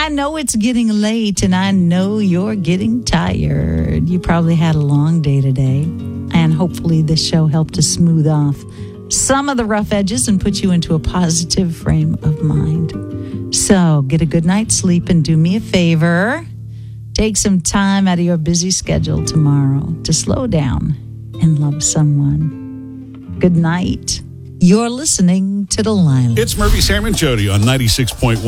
I know it's getting late, and I know you're getting tired. You probably had a long day today, and hopefully this show helped to smooth off some of the rough edges and put you into a positive frame of mind. So get a good night's sleep and do me a favor. Take some time out of your busy schedule tomorrow to slow down and love someone. Good night. You're listening to Delilah. It's Murphy, Sam, and Jody on 96.1.